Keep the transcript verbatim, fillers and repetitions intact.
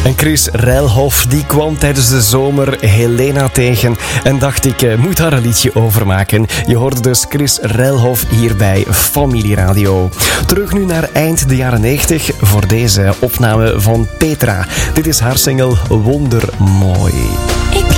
En Chris Rijlhof die kwam tijdens de zomer Helena tegen en dacht ik eh, moet daar een liedje over maken. Je hoorde dus Chris Rijlhof hier bij Familieradio. Terug nu naar eind de jaren negentig voor deze opname van Petra. Dit is haar single Wondermooi. Ik